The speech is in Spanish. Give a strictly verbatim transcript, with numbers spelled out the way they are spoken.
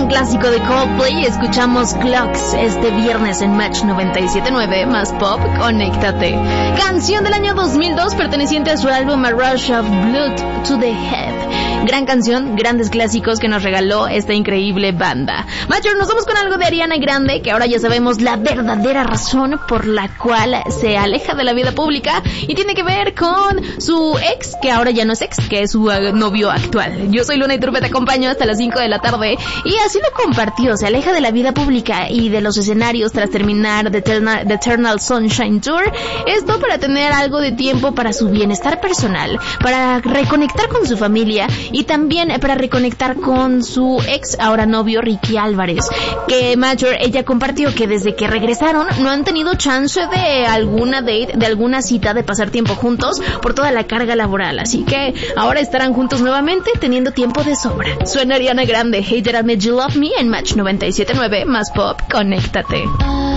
gran clásico de Coldplay. Escuchamos Clocks este viernes en Match noventa y siete punto nueve más Pop, conéctate. Canción del año dos mil dos perteneciente a su álbum A Rush of Blood to the Head. Gran canción, grandes clásicos que nos regaló esta increíble banda. Major, nos vamos con algo de Ariana Grande, que ahora ya sabemos la verdadera razón por la cual se aleja de la vida pública, y tiene que ver con su ex, que ahora ya no es ex, que es su uh, novio actual. Yo soy Luna y Turbe, te acompaño hasta las cinco de la tarde, y así lo compartió. Se aleja de la vida pública y de los escenarios tras terminar The Eternal, The Eternal Sunshine Tour. Esto para tener algo de tiempo para su bienestar personal, para reconectar con su familia y también para reconectar con su ex, ahora novio, Ricky Álvarez, que Major, ella compartió que desde que regresaron no han tenido chance de alguna date, de alguna cita, de pasar tiempo juntos por toda la carga laboral, así que ahora estarán juntos nuevamente teniendo tiempo de sobra. Suena Ariana Grande, Hey Did I Make You Love Me en Match noventa y siete punto nueve más Pop, conéctate.